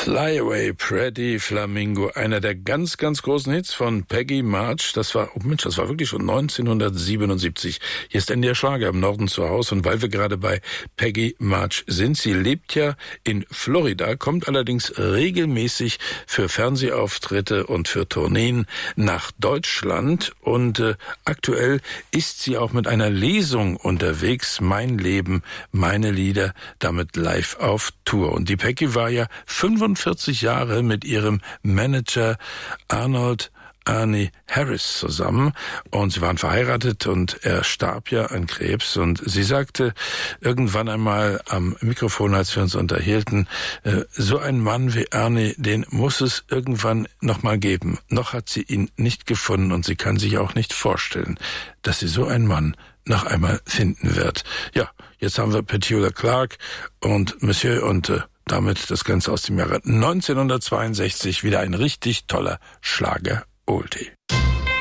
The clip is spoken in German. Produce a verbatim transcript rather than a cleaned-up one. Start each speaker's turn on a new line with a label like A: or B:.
A: Fly Away, Pretty Flamingo, einer der ganz, ganz großen Hits von Peggy March. Das war, oh Mensch, das war wirklich schon neunzehnhundertsiebenundsiebzig. Hier ist N D R Schlager im Norden zu Hause. Und weil wir gerade bei Peggy March sind, sie lebt ja in Florida, kommt allerdings regelmäßig für Fernsehauftritte und für Tourneen nach Deutschland. Und äh, aktuell ist sie auch mit einer Lesung unterwegs, Mein Leben, meine Lieder, damit live auf Tour. Und die Peggy war ja fünfundvierzig Jahre mit ihrem Manager Arnold Ernie Harris zusammen und sie waren verheiratet und er starb ja an Krebs und sie sagte irgendwann einmal am Mikrofon, als wir uns unterhielten, äh, so ein Mann wie Ernie, den muss es irgendwann noch mal geben. Noch hat sie ihn nicht gefunden und sie kann sich auch nicht vorstellen, dass sie so einen Mann noch einmal finden wird. Ja, jetzt haben wir Petula Clark und Monsieur und äh, damit das Ganze aus dem Jahre neunzehnhundertzweiundsechzig, wieder ein richtig toller Schlager-Oldie.